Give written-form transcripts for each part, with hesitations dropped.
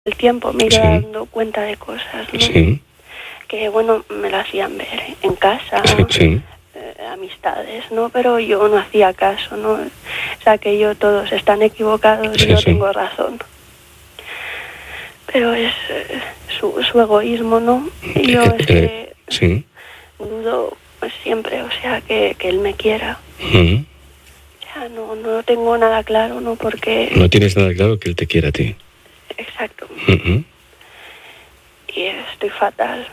el tiempo me he ido Sí. dando cuenta de cosas, ¿no? Sí, Que, bueno, me lo hacían ver en casa, sí. amistades, ¿no? Pero yo no hacía caso, ¿no? O sea, que todos están equivocados y Sí, yo sí. tengo razón. Pero es su egoísmo, ¿no? Y yo es que Sí. dudo pues, siempre, o sea, que él me quiera. Mm. O sea, no tengo nada claro, ¿no? Porque... No tienes nada claro que él te quiera a ti. Exacto. Mm-mm. Y estoy fatal.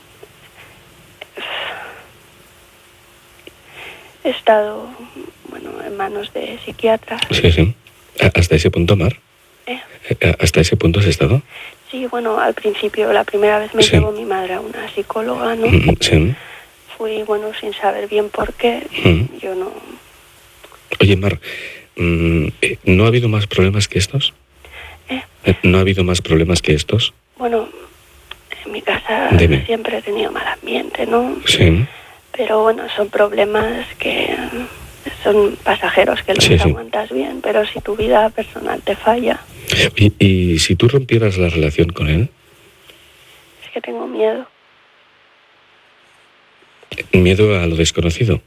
He estado, bueno, en manos de psiquiatras. Sí, sí. ¿Hasta ese punto, Mar? ¿Hasta ese punto has estado? Sí, bueno, al principio, la primera vez me Sí. llevó mi madre a una psicóloga, ¿no? Sí. Fui, bueno, sin saber bien por qué. Yo no... Oye, Mar, ¿no ha habido más problemas que estos? ¿No ha habido más problemas que estos? Bueno, en mi casa Dime. siempre he tenido mal ambiente, ¿no? Sí. Pero bueno, son problemas que son pasajeros, que los Sí, sí. aguantas bien, pero si tu vida personal te falla, ¿Y si tú rompieras la relación con él? es que tengo miedo. ¿Miedo a lo desconocido?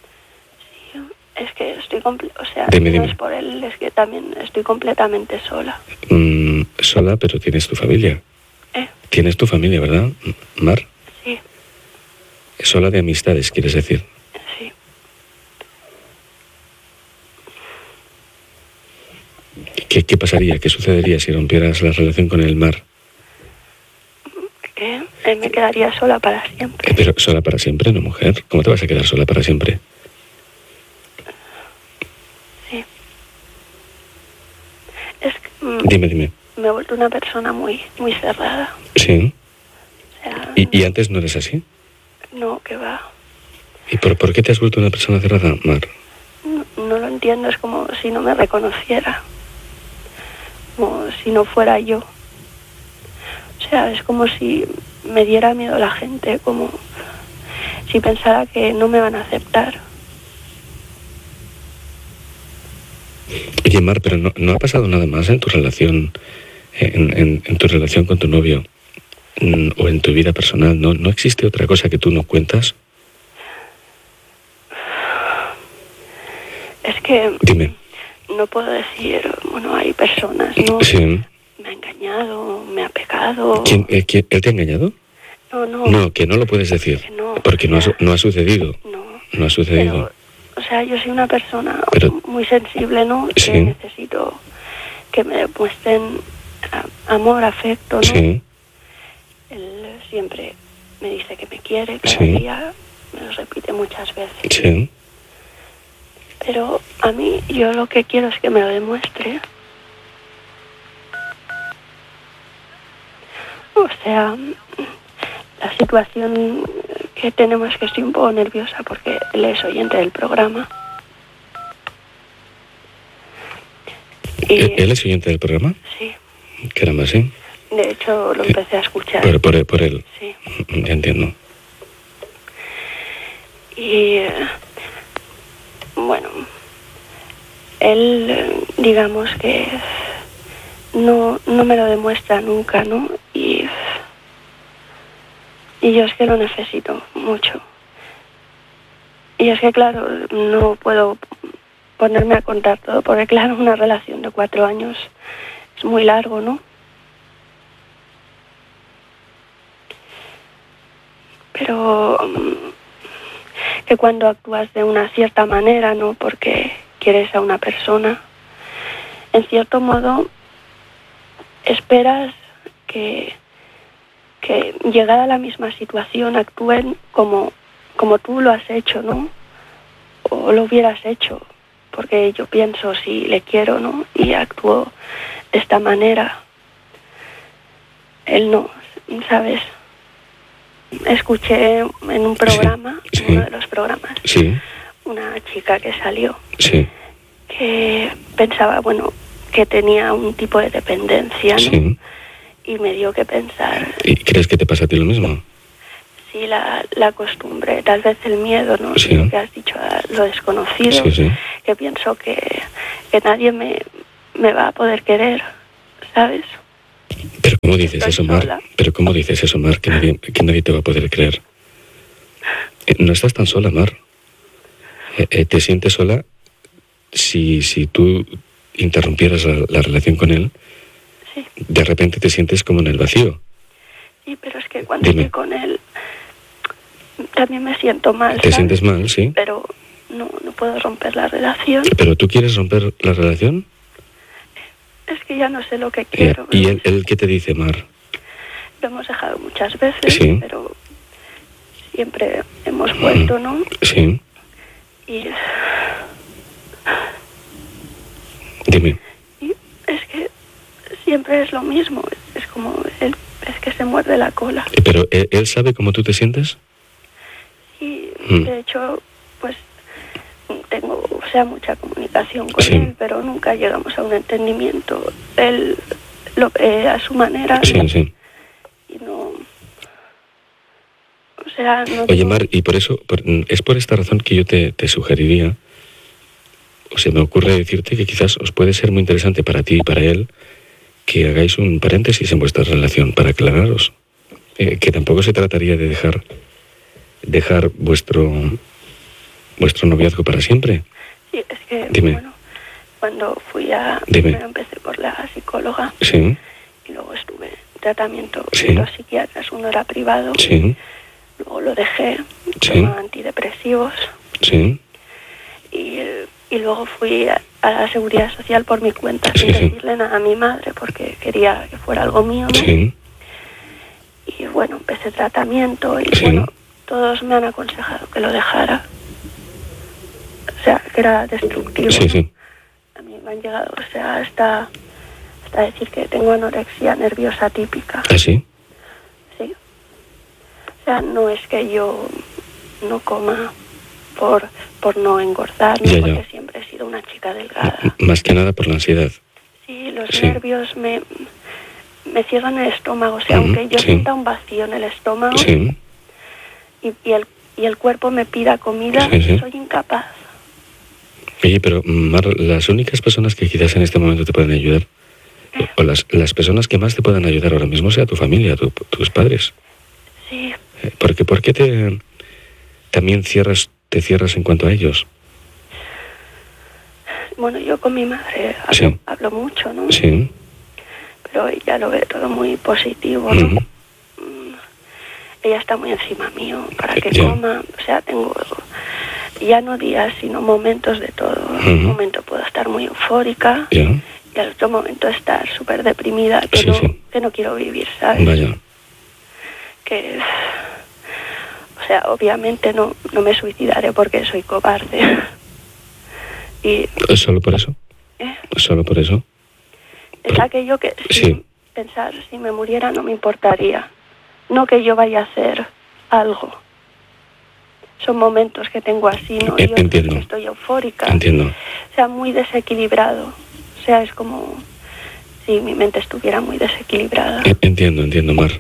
Es que estoy, o sea, Dime, no dime. es por él, es que también estoy completamente sola. Sola, pero tienes tu familia. ¿Eh? Tienes tu familia, ¿verdad, Mar? Sí, Sola de amistades, quieres decir. sí. ¿Qué pasaría? ¿Qué sucedería si rompieras la relación con el Mar? Que él me quedaría sola para siempre. Pero sola para siempre, ¿no, mujer? ¿Cómo te vas a quedar sola para siempre? Sí. Es que Dime. me he vuelto una persona muy cerrada. Sí. O sea, ¿Y antes no eres así? no, que va. ¿Y por qué te has vuelto una persona cerrada, Mar? No lo entiendo, es como si no me reconociera. Como si no fuera yo. O sea, es como si me diera miedo la gente, como si pensara que no me van a aceptar. Oye, Mar, pero no ha pasado nada más en tu relación, en tu relación con tu novio, o en tu vida personal. ¿No existe otra cosa que tú no cuentas? Es que... Dime. No puedo decir, bueno, hay personas, ¿no? Sí. Me ha engañado, me ha pecado. ¿Quién, ¿Él te ha engañado? No. No, que no lo puedes decir. Que no, porque o sea, no ha sucedido. No ha sucedido. Pero, o sea, yo soy una persona Pero, muy sensible, ¿no? Sí. Que necesito que me demuestren amor, afecto, ¿no? Sí. Él siempre me dice que me quiere, cada Sí. día me lo repite muchas veces. Sí. Pero a mí, yo lo que quiero es que me lo demuestre. O sea, la situación que tenemos es que estoy un poco nerviosa porque él es oyente del programa. Y, ¿Él es oyente del programa? sí, Caramba, sí. de hecho lo empecé a escuchar. Por él. Sí. Ya entiendo. Y bueno, él digamos que no me lo demuestra nunca, ¿no? Y yo es que lo necesito mucho. Y es que claro, no puedo ponerme a contar todo, porque claro, una relación de 4 años es muy largo, ¿no? Pero que cuando actúas de una cierta manera, ¿no? Porque quieres a una persona, en cierto modo esperas que llegada a la misma situación actúen como tú lo has hecho, ¿no? O lo hubieras hecho, porque yo pienso, si le quiero, ¿no? Y actúo de esta manera, él no, ¿sabes? Escuché en un programa, Sí. en uno de los programas, Sí. una chica que salió, Sí. que pensaba, bueno, que tenía un tipo de dependencia, ¿no? Sí. Y me dio que pensar, ¿Y crees que te pasa a ti lo mismo? sí, la costumbre, tal vez el miedo, ¿no? Sí. Lo que has dicho, a lo desconocido, Sí, sí. que pienso que nadie me va a poder querer, ¿sabes? Pero ¿cómo dices eso, Mar? Sola. Pero ¿cómo dices eso, Mar? Que nadie te va a poder creer. No estás tan sola, Mar. Te sientes sola si tú interrumpieras la relación con él. Sí. De repente te sientes como en el vacío. Sí, pero es que cuando Dime. estoy con él también me siento mal, ¿Te ¿sabes? sientes mal, sí? Pero no puedo romper la relación. ¿Pero tú quieres romper la relación? Es que ya no sé lo que quiero. ¿Y ¿no? él qué te dice, Mar? Lo hemos dejado muchas veces, Sí. pero siempre hemos vuelto, ¿no? Sí. Y Dime. es que siempre es lo mismo. Es como él, es que se muerde la cola. ¿Pero él sabe cómo tú te sientes? Y Mm. de hecho, pues tengo, mucha comunicación con Sí. él, pero nunca llegamos a un entendimiento. Él lo ve a su manera. Sí, ¿no? sí. Y no... O sea, no Oye, digo- Mar, y por eso, es por esta razón que yo te sugeriría, o se me ocurre decirte que quizás os puede ser muy interesante para ti y para él que hagáis un paréntesis en vuestra relación para aclararos. Que tampoco se trataría de dejar vuestro noviazgo para siempre. Sí, es que, Dime. bueno, cuando fui a... Dime. Primero empecé por la psicóloga Sí, y luego estuve en tratamiento Sí. con los psiquiatras. Uno era privado, sí, luego lo dejé, Sí. tomaba antidepresivos sí, y luego fui a la Seguridad Social por mi cuenta Sí, sin sí. decirle nada a mi madre porque quería que fuera algo mío, ¿no? sí, Y bueno, empecé tratamiento y Sí. bueno, todos me han aconsejado que lo dejara. O sea, que era destructivo. sí, ¿no? sí. A mí me han llegado, o sea, hasta decir que tengo anorexia nerviosa típica. ¿Ah, sí? Sí. O sea, no es que yo no coma por no engordar, ¿no? Ya, ya. Porque siempre he sido una chica delgada. Más que nada por la ansiedad. Sí, los Sí. nervios me cierran el estómago. O sea, Ujú, aunque yo sí. sienta un vacío en el estómago Sí, y el cuerpo me pida comida, Sí, sí. soy incapaz. Oye, pero Mar, las únicas personas que quizás en este momento te pueden ayudar, o las personas que más te puedan ayudar ahora mismo sea tu familia, tus padres. Sí, Porque ¿por qué también te cierras en cuanto a ellos? bueno, yo con mi madre Sí. hablo mucho, ¿no? Sí. Pero ella lo ve todo muy positivo, ¿no? Ujú. Ella está muy encima mío para que Ya. coma. O sea, tengo ya no días, sino momentos de todo. En un momento puedo estar muy eufórica Ya. y al otro momento estar súper deprimida, que, Sí, no, sí. que no quiero vivir, ¿sabes? Vaya. Que, o sea, obviamente no me suicidaré porque soy cobarde. Y ¿Solo por eso? ¿Solo por eso? es aquello que Sí. pensar, si me muriera no me importaría. No que yo vaya a hacer algo. Son momentos que tengo así, ¿no? Y otros Entiendo. que estoy eufórica. Entiendo. O sea, muy desequilibrado. O sea, es como si mi mente estuviera muy desequilibrada. Entiendo, Mar.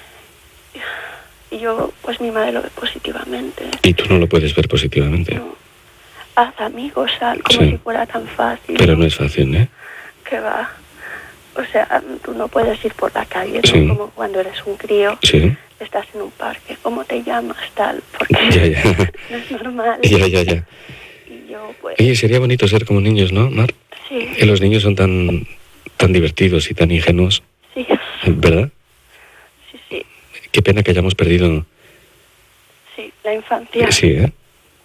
Y yo, pues mi madre lo ve positivamente. Y tú no lo puedes ver positivamente. No. Haz amigos, sal, como Sí. si fuera tan fácil. Pero no es fácil, ¿eh? Que va. O sea, tú no puedes ir por la calle, ¿no? Sí. Como cuando eres un crío, Sí. estás en un parque. ¿Cómo te llamas, tal? Porque Ya. no es normal. Ya. Y yo, pues, Oye, sería bonito ser como niños, ¿no, Mar? sí, Que los niños son tan divertidos y tan ingenuos, sí, ¿verdad? sí, Qué pena que hayamos perdido. sí, la infancia. Sí, ¿eh?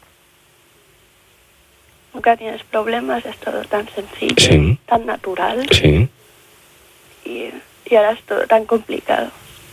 Nunca tienes problemas, es todo tan sencillo, Sí. tan natural. Sí. Y ahora es todo tan complicado.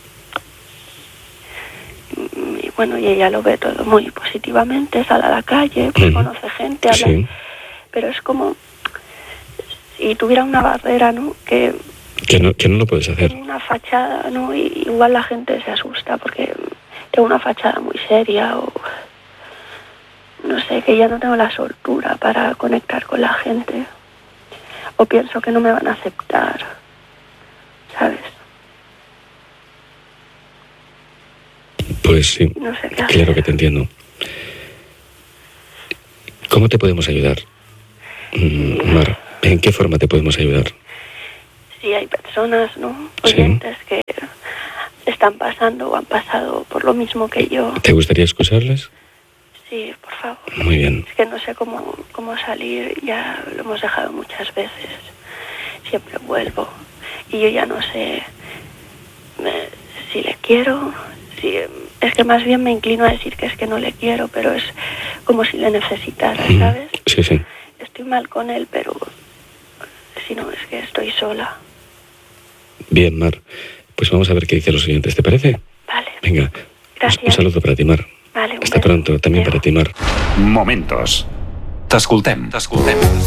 Y bueno, y ella lo ve todo muy positivamente, sale a la calle, pues conoce gente, habla. Sí. Pero es como si tuviera una barrera, ¿no? Que Que no lo puedes hacer. tengo una fachada, ¿no? Y igual la gente se asusta porque tengo una fachada muy seria o no sé, que ya no tengo la soltura para conectar con la gente. O pienso que no me van a aceptar, ¿sabes? Pues sí, No sé qué hacer. claro que te entiendo. ¿Cómo te podemos ayudar, Mar? ¿En qué forma te podemos ayudar? Sí, hay personas personas, ¿no? Sí. Oyentes que están pasando o han pasado por lo mismo que yo. ¿Te gustaría escucharles? Sí, por favor. Muy bien. Es que no sé cómo salir, ya lo hemos dejado muchas veces. Siempre vuelvo. Y yo ya no sé si le quiero, es que más bien me inclino a decir que es que no le quiero, pero es como si le necesitara, ¿sabes? Sí, sí. Estoy mal con él, pero si no, es que estoy sola. Bien, Mar. Pues vamos a ver qué dicen los oyentes, ¿te parece? Vale. Venga. Gracias. Un saludo para ti, Mar. Vale, un Hasta beso. pronto, también Adeu. para ti, Mar. Momentos. T'escoltem.